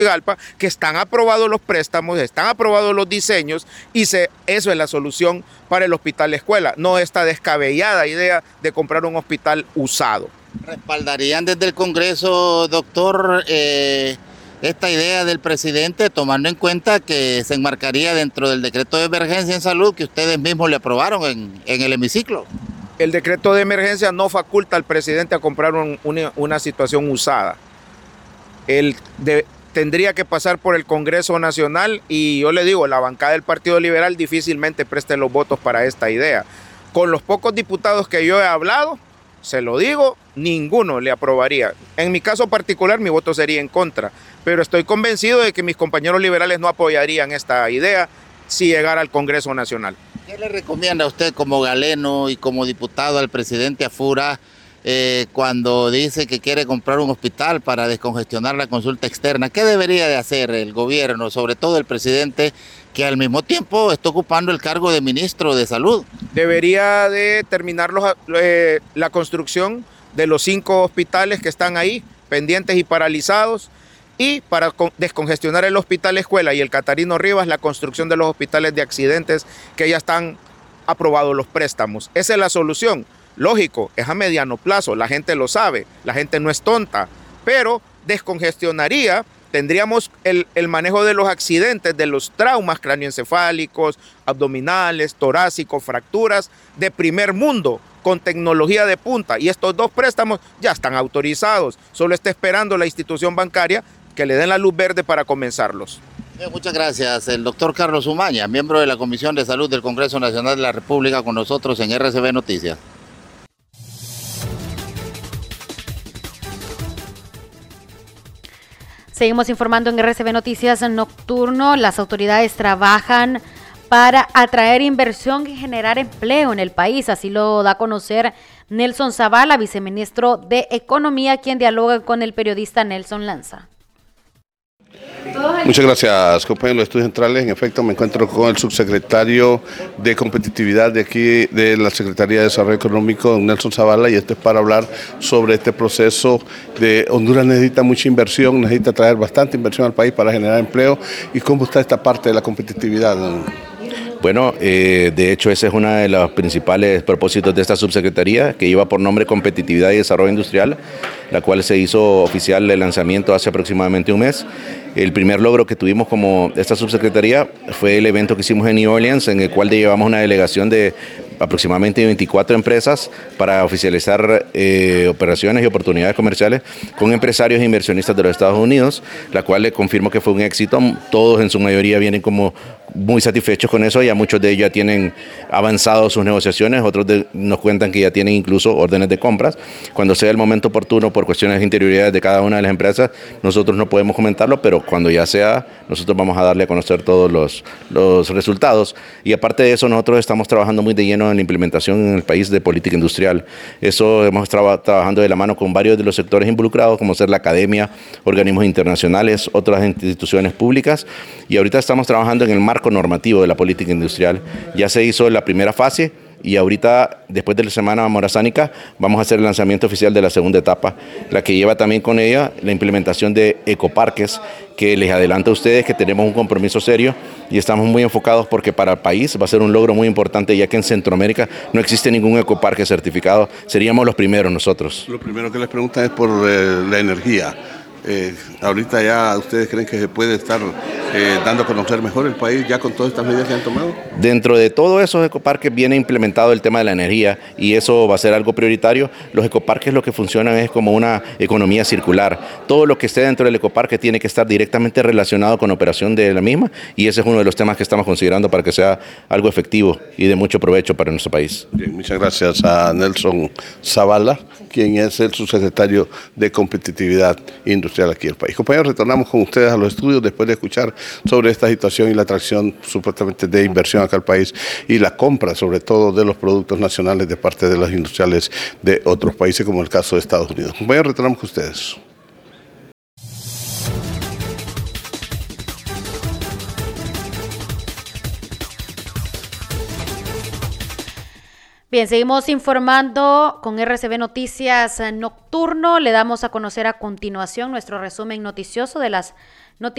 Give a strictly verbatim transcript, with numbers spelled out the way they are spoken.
Tegucigalpa, que están aprobados los préstamos, están aprobados los diseños y se, eso es la solución para el hospital escuela, no esta descabellada idea de comprar un hospital usado. ¿Respaldarían desde el Congreso, doctor, eh, esta idea del presidente, tomando en cuenta que se enmarcaría dentro del decreto de emergencia en salud que ustedes mismos le aprobaron en, en el hemiciclo? El decreto de emergencia no faculta al presidente a comprar un, una, una situación usada. Él de, tendría que pasar por el Congreso Nacional y yo le digo, la bancada del Partido Liberal difícilmente preste los votos para esta idea. Con los pocos diputados que yo he hablado, se lo digo, ninguno le aprobaría. En mi caso particular, mi voto sería en contra, pero estoy convencido de que mis compañeros liberales no apoyarían esta idea si llegara al Congreso Nacional. ¿Qué le recomienda a usted como galeno y como diputado al presidente Afura eh, cuando dice que quiere comprar un hospital para descongestionar la consulta externa? ¿Qué debería de hacer el gobierno, sobre todo el presidente, que al mismo tiempo está ocupando el cargo de ministro de Salud? Debería de terminar los, eh, la construcción de los cinco hospitales que están ahí, pendientes y paralizados, y para descongestionar el hospital escuela y el Catarino Rivas, la construcción de los hospitales de accidentes que ya están aprobados los préstamos. Esa es la solución. Lógico, es a mediano plazo, la gente lo sabe, la gente no es tonta, pero descongestionaría, tendríamos el, el manejo de los accidentes, de los traumas cráneoencefálicos, abdominales, torácicos, fracturas de primer mundo, con tecnología de punta, y estos dos préstamos ya están autorizados, solo está esperando la institución bancaria que le den la luz verde para comenzarlos. Muchas gracias. El doctor Carlos Umaña, miembro de la Comisión de Salud del Congreso Nacional de la República, con nosotros en R C B Noticias. Seguimos informando en R C B Noticias Nocturno. Las autoridades trabajan para atraer inversión y generar empleo en el país. Así lo da a conocer Nelson Zavala, viceministro de Economía, quien dialoga con el periodista Nelson Lanza. Muchas gracias, compañeros de los estudios centrales. En efecto, me encuentro con el subsecretario de Competitividad de aquí, de la Secretaría de Desarrollo Económico, Nelson Zavala, y esto es para hablar sobre este proceso de Honduras necesita mucha inversión, necesita traer bastante inversión al país para generar empleo. ¿Y cómo está esta parte de la competitividad? Bueno, eh, de hecho ese es uno de los principales propósitos de esta subsecretaría, que lleva por nombre Competitividad y Desarrollo Industrial, la cual se hizo oficial el lanzamiento hace aproximadamente un mes. El primer logro que tuvimos como esta subsecretaría fue el evento que hicimos en New Orleans, en el cual llevamos una delegación de aproximadamente veinticuatro empresas para oficializar eh, operaciones y oportunidades comerciales con empresarios e inversionistas de los Estados Unidos, la cual le confirmo que fue un éxito. Todos en su mayoría vienen como muy satisfechos con eso, ya muchos de ellos ya tienen avanzado sus negociaciones, otros de, nos cuentan que ya tienen incluso órdenes de compras. Cuando sea el momento oportuno, por cuestiones de interioridad de cada una de las empresas, nosotros no podemos comentarlo, pero cuando ya sea, nosotros vamos a darle a conocer todos los, los resultados. Y aparte de eso, nosotros estamos trabajando muy de lleno en la implementación en el país de política industrial. Eso hemos estado trabajando de la mano con varios de los sectores involucrados, como ser la academia, organismos internacionales, otras instituciones públicas, y ahorita estamos trabajando en el marco normativo de la política industrial. Ya se hizo la primera fase y ahorita, después de la semana morazánica, vamos a hacer el lanzamiento oficial de la segunda etapa, la que lleva también con ella la implementación de ecoparques, que les adelanto a ustedes que tenemos un compromiso serio y estamos muy enfocados porque para el país va a ser un logro muy importante, ya que en Centroamérica no existe ningún ecoparque certificado. Seríamos los primeros nosotros. Lo primero que les preguntan es por eh, la energía. Eh, ahorita ya ustedes creen que se puede estar eh, dando a conocer mejor el país ya con todas estas medidas que han tomado. Dentro de todos esos ecoparques viene implementado el tema de la energía y eso va a ser algo prioritario. Los ecoparques lo que funcionan es como una economía circular. Todo lo que esté dentro del ecoparque tiene que estar directamente relacionado con la operación de la misma y ese es uno de los temas que estamos considerando para que sea algo efectivo y de mucho provecho para nuestro país. Bien, muchas gracias a Nelson Zavala, quien es el subsecretario de Competitividad Industrial aquí en el país. Compañeros, retornamos con ustedes a los estudios después de escuchar sobre esta situación y la atracción supuestamente de inversión acá al país y la compra sobre todo de los productos nacionales de parte de los industriales de otros países como el caso de Estados Unidos. Compañeros, retornamos con ustedes. Bien, seguimos informando con R C B Noticias Nocturno. Le damos a conocer a continuación nuestro resumen noticioso de las noticias.